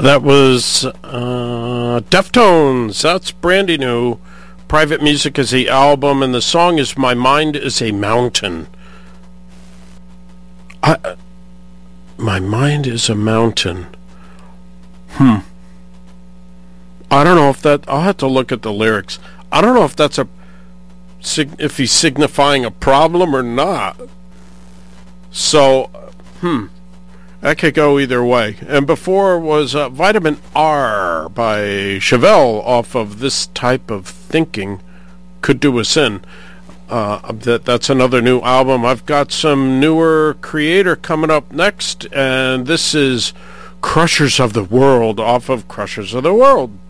That was Deftones. That's brandy new. Private Music is the album, and the song is My Mind is a Mountain. My mind is a mountain. I don't know if that... I'll have to look at the lyrics. I don't know if that's if he's signifying a problem or not. So, that could go either way. And before was Vitamin R by Chevelle off of This Type of Thinking Could Do Us In. That's another new album. I've got some newer creator coming up next, and this is Crushers of the World off of Crushers of the World.